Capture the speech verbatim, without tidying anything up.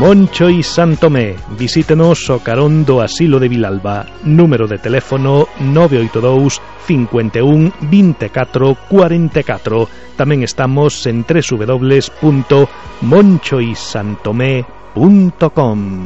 Moncho y Santomé. Visítenos o carón do Asilo de Vilalba. Número de teléfono nove oito dous, cinco un, dos catro, cuatro catro. Tamén estamos en doble u doble u doble u punto moncho y santomé punto com.